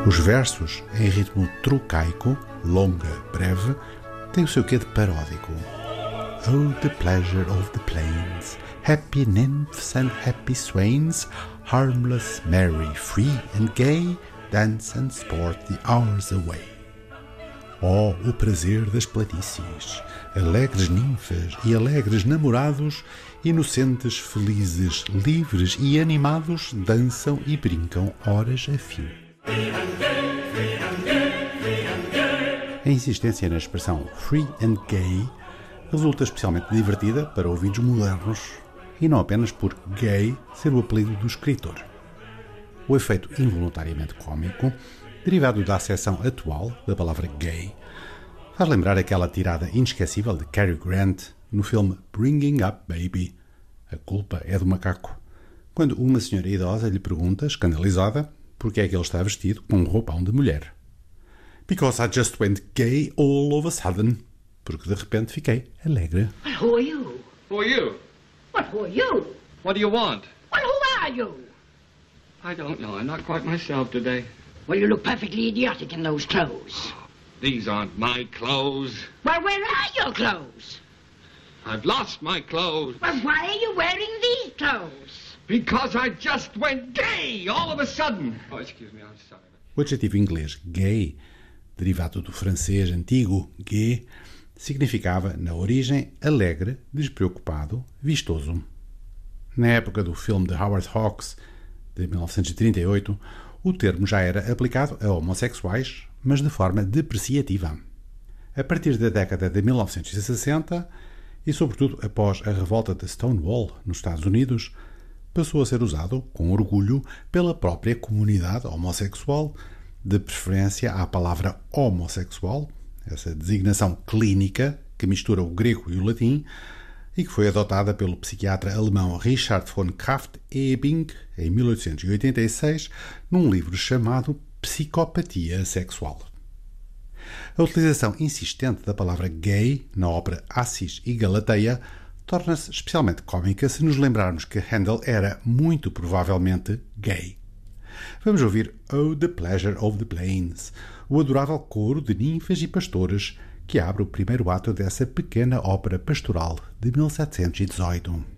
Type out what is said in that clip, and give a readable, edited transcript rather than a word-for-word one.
Os versos, em ritmo trocaico, longa, breve, têm o seu quê de paródico. Oh, the pleasure of the plains, happy nymphs and happy swains, harmless, merry, free and gay, dance and sport the hours away. Oh, o prazer das planícies, alegres ninfas e alegres namorados, inocentes, felizes, livres e animados, dançam e brincam horas a fio. A insistência na expressão free and gay resulta especialmente divertida para ouvidos modernos e não apenas por gay ser o apelido do escritor. O efeito involuntariamente cômico, derivado da acessão atual da palavra gay, faz lembrar aquela tirada inesquecível de Cary Grant no filme Bringing Up Baby, A Culpa é do Macaco, quando uma senhora idosa lhe pergunta, escandalizada, porque é que ele está vestido com um roupão de mulher. Because I just went gay all of a sudden. Porque de repente fiquei alegre. Well, who are you? Who are you? Well, who are you? What do you want? Well, who are you? I don't know. I'm not quite myself today. Well, you look perfectly idiotic in those clothes. These aren't my clothes. Well, where are your clothes? I've lost my clothes. Well, why are you wearing these clothes? Because I just went gay all of a sudden. Oh, excuse me. I'm sorry. O adjetivo inglês gay, derivado do francês antigo gai, significava, na origem, alegre, despreocupado, vistoso. Na época do filme de Howard Hawks, de 1938, o termo já era aplicado a homossexuais, mas de forma depreciativa. A partir da década de 1960, e sobretudo após a revolta de Stonewall nos Estados Unidos, passou a ser usado, com orgulho, pela própria comunidade homossexual, de preferência à palavra homossexual, essa designação clínica que mistura o grego e o latim e que foi adotada pelo psiquiatra alemão Richard von Krafft-Ebing em 1886 num livro chamado Psicopatia Sexual. A utilização insistente da palavra gay na ópera Assis e Galateia torna-se especialmente cômica se nos lembrarmos que Handel era muito provavelmente gay. Vamos ouvir Oh, the Pleasure of the Plains, o adorável coro de ninfas e pastores que abre o primeiro ato dessa pequena ópera pastoral de 1718.